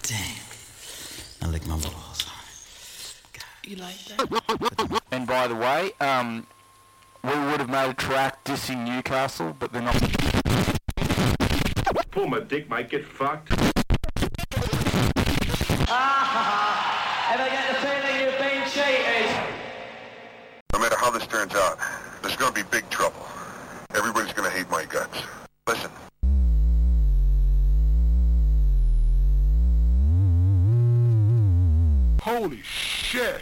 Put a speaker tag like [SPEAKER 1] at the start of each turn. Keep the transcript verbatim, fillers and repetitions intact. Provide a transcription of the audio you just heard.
[SPEAKER 1] Damn. I lick my balls.
[SPEAKER 2] You like that?
[SPEAKER 3] And by the way, um, we would have made a track dissing Newcastle, but they're not.
[SPEAKER 4] Pull my dick, mate. Get fucked.
[SPEAKER 5] Ah, ever get the feeling you've been cheated?
[SPEAKER 6] No matter how this turns out, there's gonna be big trouble. Everybody's gonna hate my guts. Listen.
[SPEAKER 4] Holy shit!